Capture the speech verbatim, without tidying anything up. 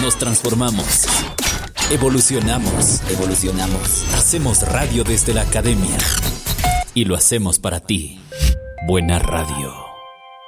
Nos transformamos. Evolucionamos. Evolucionamos. Hacemos radio desde la academia. Y lo hacemos para ti. Buena radio.